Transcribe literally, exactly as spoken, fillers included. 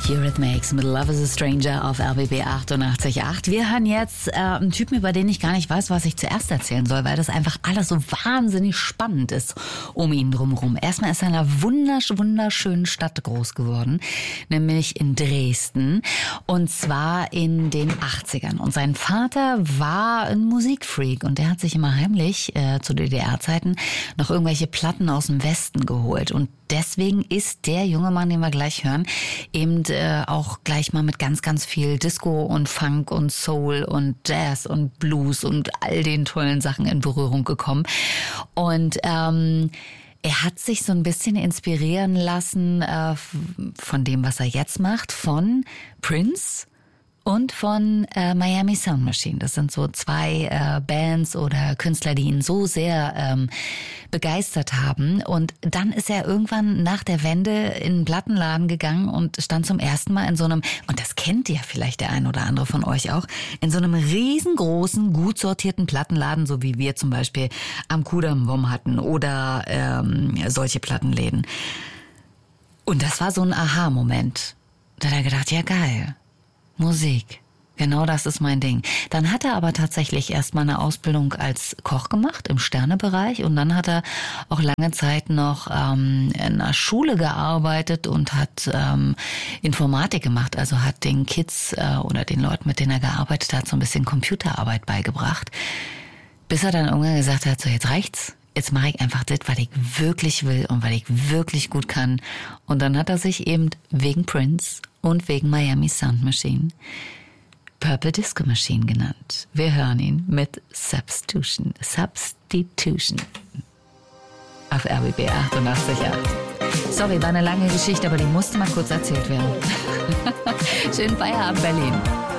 Eurythmics mit Love is a Stranger auf R B B achtundachtzig Komma acht. Wir hören jetzt äh, einen Typen, über den ich gar nicht weiß, was ich zuerst erzählen soll, weil das einfach alles so wahnsinnig spannend ist um ihn drumherum. Erstmal ist er in einer wundersch- wunderschönen Stadt groß geworden, nämlich in Dresden, und zwar in den achtzigern. Und sein Vater war ein Musikfreak und der hat sich immer heimlich äh, zu D D R-Zeiten noch irgendwelche Platten aus dem Westen geholt. Und deswegen ist der junge Mann, den wir gleich hören, eben äh, auch gleich mal mit ganz, ganz viel Disco und Funk und Soul und Jazz und Blues und all den tollen Sachen in Berührung gekommen. Und ähm, er hat sich so ein bisschen inspirieren lassen äh, von dem, was er jetzt macht, von Prince und von äh, Miami Sound Machine. Das sind so zwei äh, Bands oder Künstler, die ihn so sehr ähm, begeistert haben. Und dann ist er irgendwann nach der Wende in einen Plattenladen gegangen und stand zum ersten Mal in so einem, und das kennt ja vielleicht der ein oder andere von euch auch, in so einem riesengroßen, gut sortierten Plattenladen, so wie wir zum Beispiel am Kudamm Wom hatten oder ähm, solche Plattenläden. Und das war so ein Aha-Moment. Da hat er gedacht, ja geil. Musik. Genau das ist mein Ding. Dann hat er aber tatsächlich erstmal eine Ausbildung als Koch gemacht im Sternebereich und dann hat er auch lange Zeit noch ähm, in einer Schule gearbeitet und hat ähm, Informatik gemacht, also hat den Kids äh, oder den Leuten, mit denen er gearbeitet hat, so ein bisschen Computerarbeit beigebracht, bis er dann irgendwann gesagt hat, so jetzt reicht's. Jetzt mache ich einfach das, was ich wirklich will und was ich wirklich gut kann. Und dann hat er sich eben wegen Prince und wegen Miami Sound Machine Purple Disco Machine genannt. Wir hören ihn mit Substitution. Substitution. Auf R B B achtundachtzig Komma acht. Sorry, war eine lange Geschichte, aber die musste mal kurz erzählt werden. Schönen Feierabend, Berlin.